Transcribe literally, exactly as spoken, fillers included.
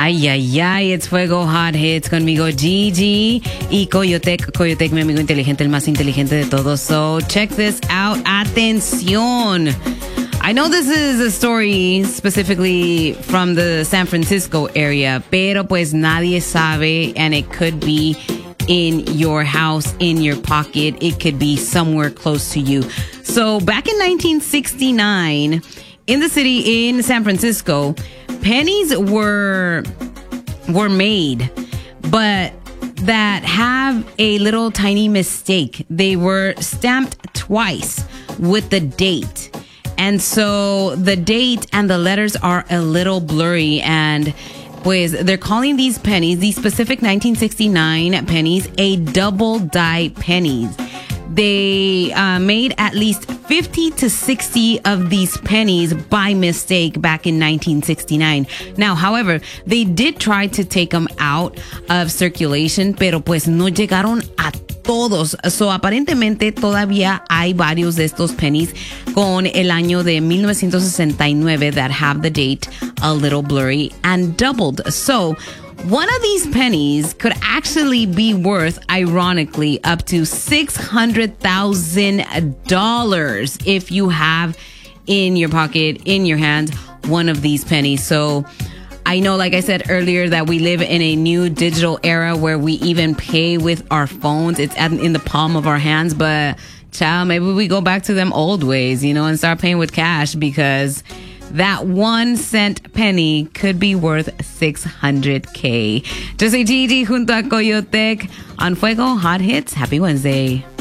Ay, ay, ay, it's Fuego Hot Hits conmigo Gigi y Coyotec. Coyotec, mi amigo inteligente, el más inteligente de todos. So check this out. Atención. I know this is a story specifically from the San Francisco area, pero pues nadie sabe, and it could be in your house, in your pocket. It could be somewhere close to you. So back in nineteen sixty-nine, in the city in San Francisco, pennies were were made, but that have a little tiny mistake. They were stamped twice with the date. And so the date and the letters are a little blurry, and pues they're calling these pennies, these specific nineteen sixty-nine pennies, a double die pennies. They uh, made at least fifty to sixty of these pennies by mistake back in nineteen sixty-nine. Now, however, they did try to take them out of circulation, pero pues no llegaron a todos. So, aparentemente todavía hay varios de estos pennies con el año de mil novecientos sesenta y nueve that have the date a little blurry and doubled. So, one of these pennies could actually be worth, ironically, up to six hundred thousand dollars if you have in your pocket, in your hand, one of these pennies. So I know, like I said earlier, that we live in a new digital era where we even pay with our phones. It's at, in the palm of our hands. But, child, maybe we go back to them old ways, you know, and start paying with cash, because that one cent penny could be worth six hundred K. Yo soy Gigi junto a Coyotec on Fuego Hot Hits. Happy Wednesday.